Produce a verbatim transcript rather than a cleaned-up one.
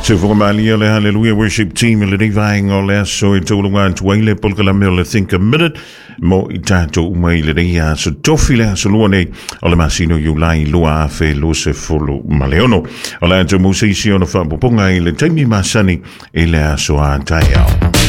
So for Malia le hallelujah worship team le divine o le so to lunga to wile polka me think a minute mo itato mai le dia so tofile so luone o le masino you lai lua fe lo se folo maleono o la to musisi ona fa ponga ile taimi masani ile so a taya